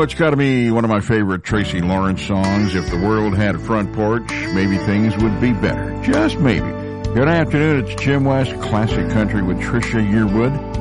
it's got to be one of my favorite Tracy Lawrence songs. If the world had a front porch, maybe things would be better. Just maybe. Good afternoon. It's Jim West, Classic Country with Trisha Yearwood.